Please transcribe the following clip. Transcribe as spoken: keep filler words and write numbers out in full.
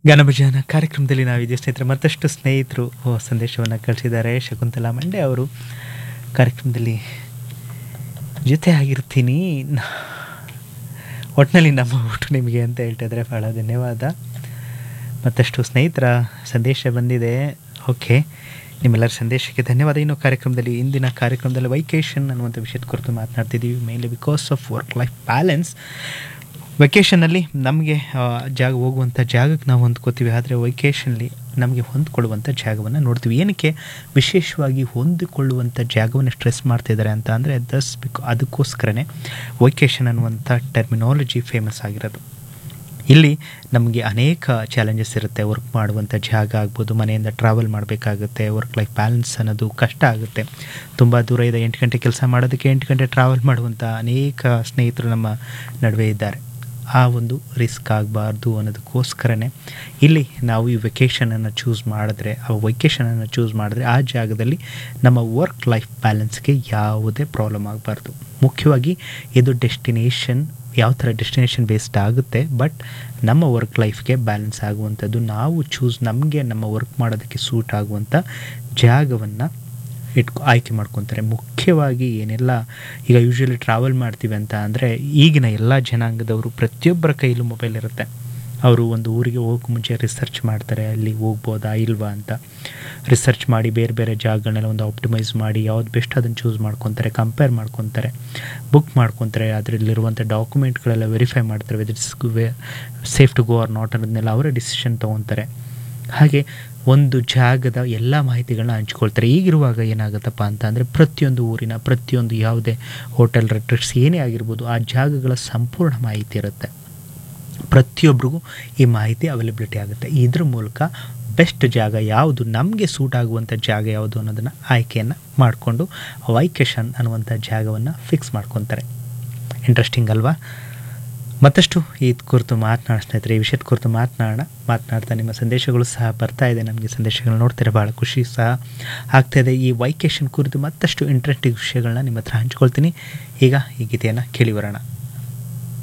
ಗಾನಭಜಾನ ಕಾರ್ಯಕ್ರಮದಲ್ಲಿ ನಾವಿದ್ದೀವಿ ಸ್ನೇಹಿತರೆ. ಮತ್ತಷ್ಟು ಸ್ನೇಹಿತರು ಸಂದೇಶವನ್ನು ಕಳಿಸಿದ್ದಾರೆ. ಶಕುಂತಲಾ ಮಂಡೆ ಅವರು ಕಾರ್ಯಕ್ರಮದಲ್ಲಿ ಜೊತೆ ಆಗಿರ್ತೀನಿ, ಒಟ್ಟಿನಲ್ಲಿ ನಮ್ಮ ಊಟ ನಿಮಗೆ ಅಂತ ಹೇಳ್ತಿದ್ರೆ ಭಾಳ ಧನ್ಯವಾದ. ಮತ್ತಷ್ಟು ಸ್ನೇಹಿತರ ಸಂದೇಶ ಬಂದಿದೆ. ಓಕೆ, ನಿಮ್ಮೆಲ್ಲರ ಸಂದೇಶಕ್ಕೆ ಧನ್ಯವಾದ. ಇನ್ನು ಕಾರ್ಯಕ್ರಮದಲ್ಲಿ ಇಂದಿನ ಕಾರ್ಯಕ್ರಮದಲ್ಲಿ ವೈಕೇಷನ್ ಅನ್ನುವಂಥ ವಿಷಯದ ಕುರಿತು ಮಾತನಾಡ್ತಿದ್ದೀವಿ. Mainly because of work life balance. ವೆಕೇಷನಲ್ಲಿ ನಮಗೆ ಜಾಗ ಹೋಗುವಂಥ ಜಾಗಕ್ಕೆ ನಾವು ಹೊಂದ್ಕೋತೀವಿ, ಆದರೆ ವೈಕೇಷನ್ಲಿ ನಮಗೆ ಹೊಂದ್ಕೊಳ್ಳುವಂಥ ಜಾಗವನ್ನು ನೋಡ್ತೀವಿ. ಏನಕ್ಕೆ ವಿಶೇಷವಾಗಿ ಹೊಂದಿಕೊಳ್ಳುವಂಥ ಜಾಗವನ್ನು ಸ್ಟ್ರೆಸ್ ಮಾಡ್ತಿದ್ದಾರೆ ಅಂತ ಅಂದರೆ ದಸ್ ಬಿಕ್ ಅದಕ್ಕೋಸ್ಕರನೇ ವೈಕೇಷನ್ ಅನ್ನುವಂಥ ಟರ್ಮಿನಾಲಜಿ ಫೇಮಸ್ ಆಗಿರೋದು. ಇಲ್ಲಿ ನಮಗೆ ಅನೇಕ ಚಾಲೆಂಜಸ್ ಇರುತ್ತೆ. ವರ್ಕ್ ಮಾಡುವಂಥ ಜಾಗ ಆಗ್ಬೋದು, ಮನೆಯಿಂದ ಟ್ರಾವೆಲ್ ಮಾಡಬೇಕಾಗುತ್ತೆ, ವರ್ಕ್ ಲೈಫ್ ಬ್ಯಾಲೆನ್ಸ್ ಅನ್ನೋದು ಕಷ್ಟ ಆಗುತ್ತೆ. ತುಂಬ ದೂರ ಇದೆ, ಎಂಟು ಗಂಟೆ ಕೆಲಸ ಮಾಡೋದಕ್ಕೆ ಎಂಟು ಗಂಟೆ ಟ್ರಾವೆಲ್ ಮಾಡುವಂಥ ಅನೇಕ ಸ್ನೇಹಿತರು ನಮ್ಮ ನಡುವೆ ಇದ್ದಾರೆ. ಆ ಒಂದು ರಿಸ್ಕ್ ಆಗಬಾರ್ದು ಅನ್ನೋದಕ್ಕೋಸ್ಕರನೇ ಇಲ್ಲಿ ನಾವು ಈ ವೆಕೇಷನನ್ನು ಚೂಸ್ ಮಾಡಿದ್ರೆ ಆ ವೆಕೇಷನನ್ನು ಚೂಸ್ ಮಾಡಿದ್ರೆ ಆ ಜಾಗದಲ್ಲಿ ನಮ್ಮ ವರ್ಕ್ ಲೈಫ್ ಬ್ಯಾಲೆನ್ಸ್ಗೆ ಯಾವುದೇ ಪ್ರಾಬ್ಲಮ್ ಆಗಬಾರ್ದು. ಮುಖ್ಯವಾಗಿ ಇದು ಡೆಸ್ಟಿನೇಷನ್ ಯಾವ ಥರ ಡೆಸ್ಟಿನೇಷನ್ ಬೇಸ್ಡ್ ಆಗುತ್ತೆ, ಬಟ್ ನಮ್ಮ ವರ್ಕ್ ಲೈಫ್ಗೆ ಬ್ಯಾಲೆನ್ಸ್ ಆಗುವಂಥದ್ದು ನಾವು ಚೂಸ್ ನಮಗೆ ನಮ್ಮ ವರ್ಕ್ ಮಾಡೋದಕ್ಕೆ ಸೂಟ್ ಆಗುವಂಥ ಜಾಗವನ್ನು ಇಟ್ಕೊ ಆಯ್ಕೆ ಮಾಡ್ಕೊತಾರೆ. ಮುಖ್ಯವಾಗಿ ಏನೆಲ್ಲ ಈಗ ಯೂಶ್ವಲಿ ಟ್ರಾವೆಲ್ ಮಾಡ್ತೀವಿ ಅಂತ ಅಂದರೆ ಈಗಿನ ಎಲ್ಲ ಜನಾಂಗದವರು ಪ್ರತಿಯೊಬ್ಬರ ಕೈಲೂ ಮೊಬೈಲ್ ಇರುತ್ತೆ. ಅವರು ಒಂದು ಊರಿಗೆ ಹೋಗೋಕ್ಕೆ ಮುಂಚೆ ರಿಸರ್ಚ್ ಮಾಡ್ತಾರೆ, ಅಲ್ಲಿ ಹೋಗ್ಬೋದಾ ಇಲ್ವಾ ಅಂತ ರಿಸರ್ಚ್ ಮಾಡಿ ಬೇರೆ ಬೇರೆ ಜಾಗಗಳನ್ನೆಲ್ಲ ಒಂದು ಆಪ್ಟಿಮೈಸ್ ಮಾಡಿ ಯಾವ್ದು ಬೆಸ್ಟ್ ಅದನ್ನು ಚೂಸ್ ಮಾಡ್ಕೊತಾರೆ, ಕಂಪೇರ್ ಮಾಡ್ಕೊತಾರೆ, ಬುಕ್ ಮಾಡ್ಕೊತಾರೆ. ಅದರಲ್ಲಿರುವಂಥ ಡಾಕ್ಯುಮೆಂಟ್ಗಳೆಲ್ಲ ವೆರಿಫೈ ಮಾಡ್ತಾರೆ, whether it's safe to go R not ಅನ್ನೋದನ್ನೆಲ್ಲ ಅವರೇ ಡಿಸಿಷನ್ ತೊಗೊತಾರೆ. ಹಾಗೆ ಒಂದು ಜಾಗದ ಎಲ್ಲ ಮಾಹಿತಿಗಳನ್ನ ಹಂಚ್ಕೊಳ್ತಾರೆ. ಈಗಿರುವಾಗ ಏನಾಗುತ್ತಪ್ಪ ಅಂತ ಅಂದರೆ ಪ್ರತಿಯೊಂದು ಊರಿನ ಪ್ರತಿಯೊಂದು ಯಾವುದೇ ಹೋಟೆಲ್ ರೆಟ್ರಿಕ್ಸ್ ಏನೇ ಆಗಿರ್ಬೋದು ಆ ಜಾಗಗಳ ಸಂಪೂರ್ಣ ಮಾಹಿತಿ ಇರುತ್ತೆ. ಪ್ರತಿಯೊಬ್ಬರಿಗೂ ಈ ಮಾಹಿತಿ ಅವೈಲಬಿಲಿಟಿ ಆಗುತ್ತೆ. ಇದ್ರ ಮೂಲಕ ಬೆಸ್ಟ್ ಜಾಗ ಯಾವುದು, ನಮಗೆ ಸೂಟ್ ಆಗುವಂಥ ಜಾಗ ಯಾವುದು ಅನ್ನೋದನ್ನು ಆಯ್ಕೆಯನ್ನು ಮಾಡಿಕೊಂಡು ವೈಕೇಷನ್ ಅನ್ನುವಂಥ ಜಾಗವನ್ನು ಫಿಕ್ಸ್ ಮಾಡ್ಕೊತಾರೆ. ಇಂಟ್ರೆಸ್ಟಿಂಗ್ ಅಲ್ವಾ? ಮತ್ತಷ್ಟು ಈ ಕುರಿತು ಮಾತನಾಡ ಸ್ನೇಹಿತರೆ, ಈ ವಿಷಯದ ಕುರಿತು ಮಾತನಾಡೋಣ. ಮಾತನಾಡ್ತಾ ನಿಮ್ಮ ಸಂದೇಶಗಳು ಸಹ ಬರ್ತಾ ಇದೆ, ನನಗೆ ಸಂದೇಶಗಳು ನೋಡ್ತಾರೆ, ಭಾಳ ಖುಷಿ ಸಹ ಆಗ್ತಾಯಿದೆ. ಈ ವೈಕೇಷನ್ ಕುರಿತು ಮತ್ತಷ್ಟು ಇಂಟ್ರೆಸ್ಟಿಂಗ್ ವಿಷಯಗಳನ್ನ ನಿಮ್ಮ ಹತ್ರ ಹಂಚ್ಕೊಳ್ತೀನಿ. ಈಗ ಈ ಗೀತೆಯನ್ನು ಕೇಳಿ ಬರೋಣ.